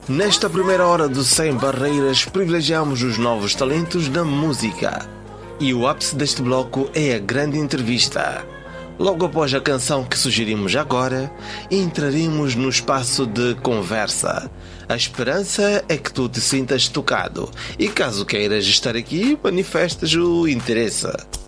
Nesta primeira hora do Sem Barreiras, privilegiamos os novos talentos da música. E o ápice deste bloco é a grande entrevista. Logo após a canção que sugerimos agora, entraremos no espaço de conversa. A esperança é que tu te sintas tocado e caso queiras estar aqui, manifestes o interesse.